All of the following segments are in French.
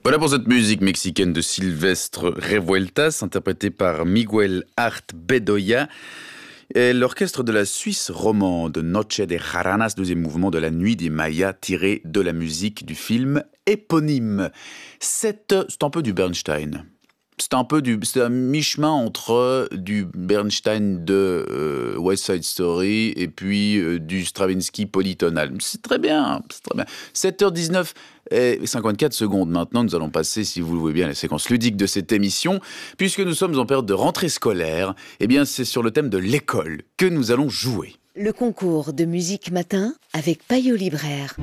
Voilà pour cette musique mexicaine de Silvestre Revueltas, interprétée par Miguel Art Bedoya. Et l'orchestre de la Suisse romande, Noche de Jaranas, deuxième mouvement de la Nuit des Mayas, tiré de la musique du film éponyme. C'est un peu du Bernstein. C'est un mi-chemin entre du Bernstein de West Side Story et puis du Stravinsky polytonal. C'est très bien, c'est très bien. 7h19 et 54 secondes maintenant, nous allons passer, si vous le voulez bien, à la séquence ludique de cette émission. Puisque nous sommes en période de rentrée scolaire, eh bien c'est sur le thème de l'école que nous allons jouer. Le concours de musique matin avec Payot Libraire.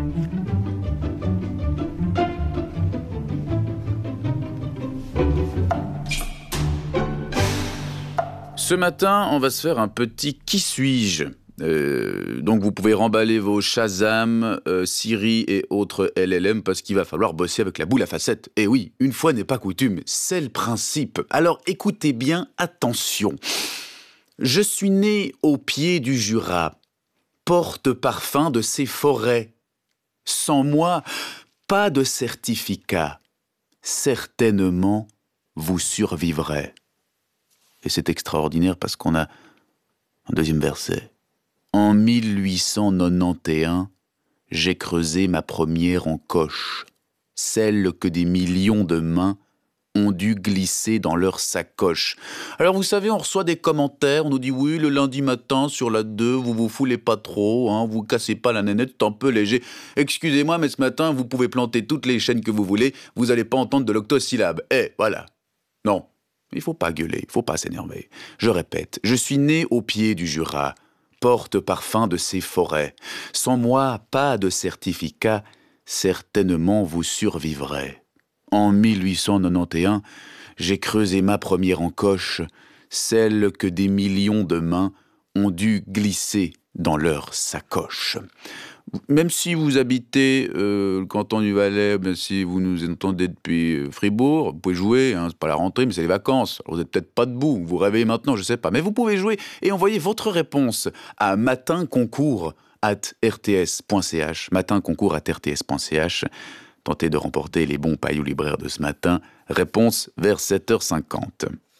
Ce matin, on va se faire un petit « Qui suis-je » donc vous pouvez remballer vos Shazam, Siri et autres LLM parce qu'il va falloir bosser avec la boule à facettes. Et oui, une fois n'est pas coutume, c'est le principe. Alors écoutez bien, attention. Je suis né au pied du Jura, porte-parfum de ces forêts. Sans moi, pas de certificat. Certainement, vous survivrez. Et c'est extraordinaire parce qu'on a un deuxième verset. En 1891, j'ai creusé ma première encoche, celle que des millions de mains ont dû glisser dans leur sacoche. Alors vous savez, on reçoit des commentaires, on nous dit oui, le lundi matin sur la 2, vous vous foulez pas trop, hein, vous cassez pas la nénette, c'est un peu léger. Excusez-moi, mais ce matin, vous pouvez planter toutes les chaînes que vous voulez, vous allez pas entendre de l'octosyllabe. Voilà. Non. Il faut pas gueuler, il faut pas s'énerver. Je répète, je suis né au pied du Jura, porte-parfum de ces forêts. Sans moi, pas de certificat, certainement vous survivrez. En 1891, j'ai creusé ma première encoche, celle que des millions de mains ont dû glisser dans leur sacoche. Même si vous habitez le canton du Valais, même si vous nous entendez depuis Fribourg, vous pouvez jouer, hein, c'est pas la rentrée, mais c'est les vacances. Alors vous n'êtes peut-être pas debout, vous vous réveillez maintenant, je sais pas. Mais vous pouvez jouer et envoyer votre réponse à matinconcours@rts.ch. matinconcours@rts.ch. Tentez de remporter les bons paillots libraires de ce matin. Réponse vers 7h50.